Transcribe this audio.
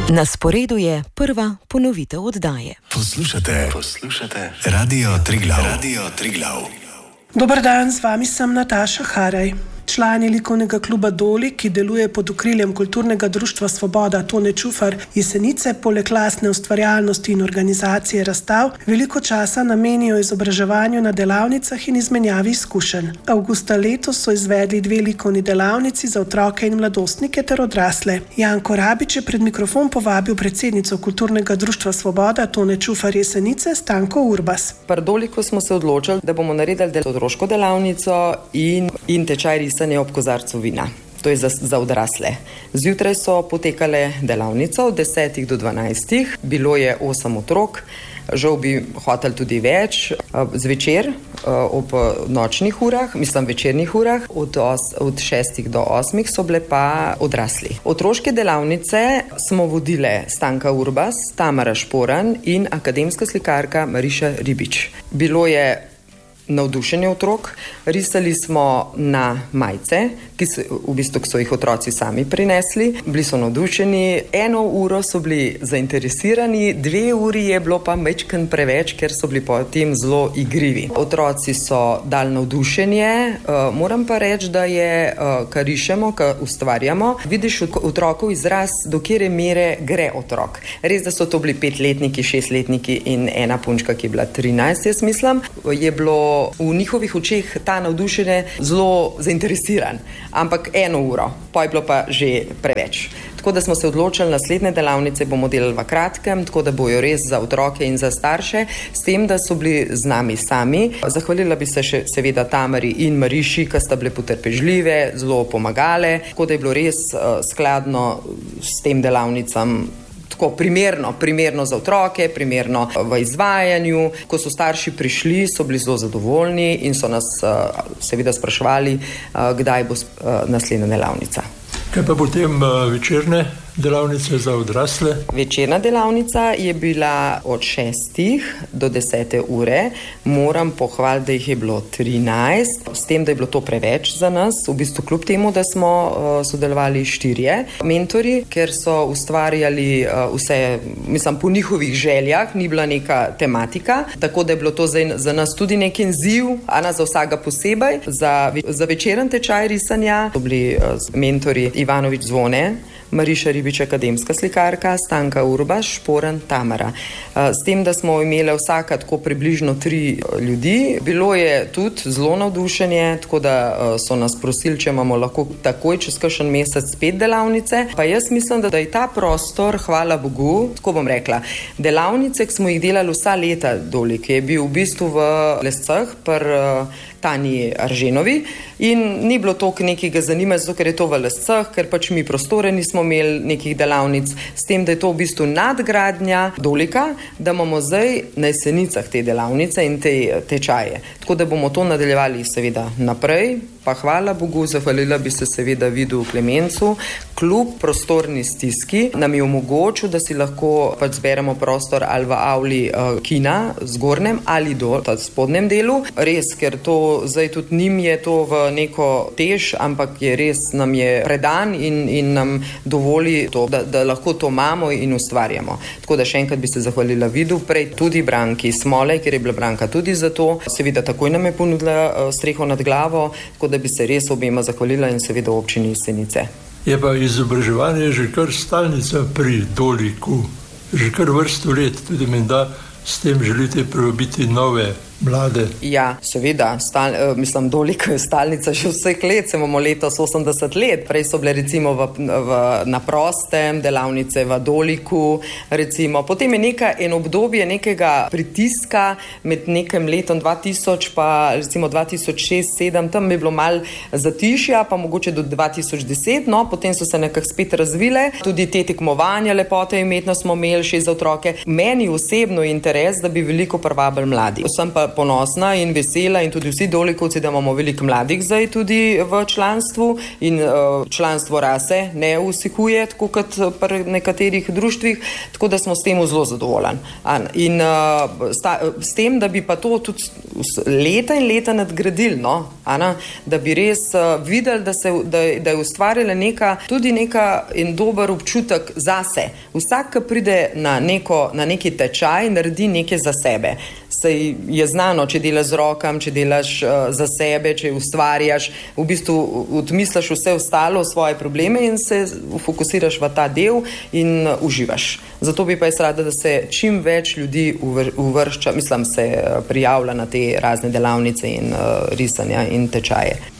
Na sporedu je prva ponovitev oddaje. Poslušate Radio Triglav. Dober dan, z vami sem Nataša Haraj. Člani likovnega kluba Doli, ki deluje pod okriljem kulturnega društva Svoboda Tone Čufar Jesenice, poleg lastne ustvarjalnosti in organizacije razstav, veliko časa namenijo izobraževanju na delavnicah in izmenjavi izkušenj. Avgusta letos so izvedli 2 likovni delavnici za otroke in mladostnike ter odrasle. Janko Rabič je pred mikrofon povabil predsednico kulturnega društva Svoboda Tone Čufar Jesenice Stanko Urbas. Pri Doliku smo se odločili, da bomo naredili otroško delavnico in tečaj risanja ob kozarcu vina. To je za odrasle. Zjutraj so potekale delavnice od 10 do 12. Bilo je 8 otrok. Žal bi hoteli tudi več. Zvečer ob nočnih urah, večernih urah, od 6 do 8 so bile pa odrasli. Otroške delavnice smo vodile Stanka Urbas, Tamara Šporan in akademska slikarka Mariša Ribič. Bilo je navdušenje otrok, risali smo na majice, ki so jih otroci sami prinesli, bili so navdušeni, 1 uro so bili zainteresirani, 2 uri je bilo pa majčkeno preveč, ker so bili potem zelo igrivi. Otroci so dali navdušenje, moram pa reči, da je, kar rišemo, kar ustvarjamo, vidiš otrokov izraz, do katere mere gre otrok. Res, da so to bili 5-letniki, 6-letniki in ena punčka, ki je bila 13, jaz mislim, je bilo v njihovih očeh ta navdušenje zelo zainteresiran, ampak 1 uro, pa je bilo pa že preveč. Tako da smo se odločili, naslednje delavnice bomo delali v kratkem, tako da bojo res za otroke in za starše, s tem, da so bili z nami sami. Zahvalila bi se še seveda Tamari in Mariši, ki sta bile potrpežljive, zelo pomagale, tako da je bilo res skladno s tem delavnicam tako primerno za otroke, primerno v izvajanju. Ko so starši prišli, so bili zelo zadovoljni in so nas seveda spraševali, kdaj bo naslednja delavnica. Kaj pa potem večerne delavnice za odrasle? Večerna delavnica je bila od 6 do 10 ure. Moram pohvaliti, da jih je bilo 13, s tem, da je bilo to preveč za nas, v bistvu kljub temu, da smo sodelovali 4 mentori, ker so ustvarjali vse, po njihovih željah, ni bila neka tematika, tako da je bilo to za nas tudi nek izziv, za vsega posebej. Za večeren tečaj risanja so bili mentori Ivanovič Zvone, Mariša Ribič, akademska slikarka, Stanka Urbas, Šporan, Tamara. S tem, da smo imeli vsaka tako približno 3 ljudi, bilo je tudi zelo navdušenje, tako da so nas prosili, če imamo lahko takoj čez kakšen mesec 5 delavnice. Pa jaz mislim, da je ta prostor, hvala Bogu, tako bom rekla, delavnice, ki smo jih delali vsa leta Doli, ki je bil v bistvu v Lescah, Tanji Arženovi, in ni bilo toliko nekega zanimanja, zato ker je to v Lescah, ker pač mi prostore nismo imeli nekih delavnic, s tem, da je to v bistvu nadgradnja Dolika, da imamo zdaj na Jesenicah te delavnice in te tečaje. Tako da bomo to nadaljevali seveda naprej, pa hvala Bogu, zahvalila bi se seveda Vidu Klemencu, kljub prostorni stiski nam je omogočil, da si lahko pač zberemo prostor ali v avli kina, zgornjem ali do spodnjem delu. Res, ker to zdaj tudi njim je to v neko tež, ampak je res, nam je predan in nam dovoli to, da lahko to imamo in ustvarjamo. Tako da še enkrat bi se zahvalila Vidu, prej tudi Branki Smolej, ker je bila Branka tudi za to. Seveda takoj nam je ponudila streho nad glavo, tako da bi se res obema zahvalila in seveda občini Jesenice. Je pa izobraževanje že kar stalnica pri Doliku, že kar vrsto let, tudi menda s tem želite privabiti nove mlade. Ja, seveda, Dolik je stalnica že vseh let, se imamo letos 80 let. Prej so bile recimo na prostem, delavnice v Doliku, recimo. Potem je eno obdobje nekega pritiska med nekim letom 2000 pa recimo 2006-2007, tam je bilo malo zatišja, pa mogoče do 2010, potem so se nekako spet razvile. Tudi te tekmovanja lepote in umetnost smo imeli še za otroke. Meni osebno je interes, da bi veliko privabili mladi. Sem pa ponosna in vesela in tudi vsi Dolikovci, da imamo veliko mladih zdaj tudi v članstvu in članstvo rase ne usikuje, tako kot pri nekaterih društvih, tako da smo s tem zelo zadovoljni. In s tem, da bi pa to tudi leta in leta nadgradili, no, Ana, da bi res videli, da je ustvarjala tudi en dober občutek zase. Vsak, ki pride na neki tečaj, naredi nekaj za sebe. Saj je znano, če delaš z rokami, če delaš za sebe, če ustvarjaš, v bistvu odmisliš vse ostalo, svoje probleme in se fokusiraš v ta del in uživaš. Zato bi pa jaz rada, da se čim več ljudi se prijavlja na te razne delavnice in risanja in tečaje.